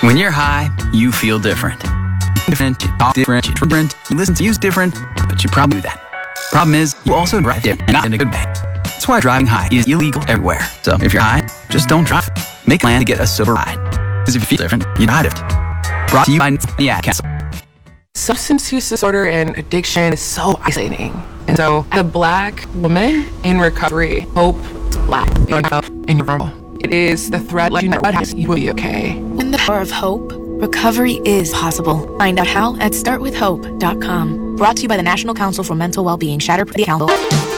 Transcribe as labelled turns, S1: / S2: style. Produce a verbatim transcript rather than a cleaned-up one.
S1: When you're high, you feel different. Different, you talk different, you different, you listen to music different, but you probably do that. Problem is, you also drive different, and not in a good way. That's why driving high is illegal everywhere. So if you're high, just don't drive. Make a plan to get a sober ride. Because if you feel different, you die different. Brought to you by the Ad Council.
S2: Substance use disorder and addiction is so isolating. And so, as a Black woman in recovery, hope is Black. You're not and you're vulnerable. It is the thread letting you know what you will be okay.
S3: In the power of hope, recovery is possible. Find out how at start with hope dot com. Brought to you by the National Council for Mental Wellbeing. Shatterproof Council.